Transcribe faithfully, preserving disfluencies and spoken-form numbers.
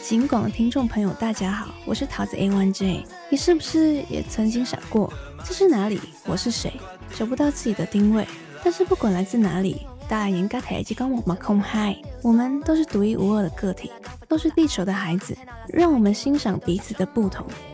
警广的听众朋友，大家好，我是桃子 A 一 J。你是不是也曾经想过，这是哪里？我是谁？找不到自己的定位。但是不管来自哪里，大家应该台积跟我们空嗨，我们都是独一无二的个体，都是地球的孩子。让我们欣赏彼此的不同，